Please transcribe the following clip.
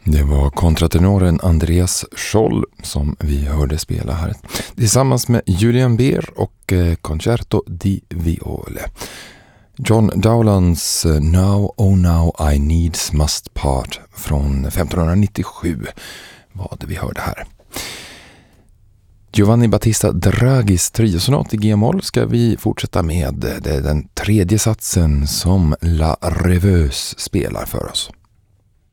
Det var kontratenoren Andreas Scholl som vi hörde spela här tillsammans med Julian Beer och Concerto di Viole. John Dowlands Now Oh Now I Needs Must Part från 1597 var det vi hörde här. Giovanni Battista Draghis triosonat i G-moll ska vi fortsätta med. Det är den tredje satsen som La Rêveuse spelar för oss.